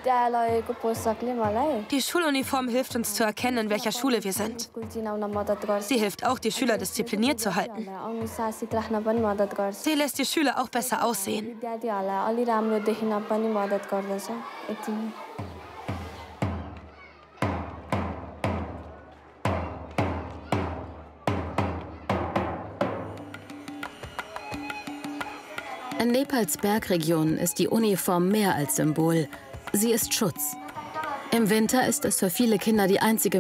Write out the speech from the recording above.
Die Schuluniform hilft uns zu erkennen, in welcher Schule wir sind. Sie hilft auch, die Schüler diszipliniert zu halten. Sie lässt die Schüler auch besser aussehen. In Nepals Bergregionen ist die Uniform mehr als Symbol. Sie ist Schutz. Im Winter ist es für viele Kinder die einzige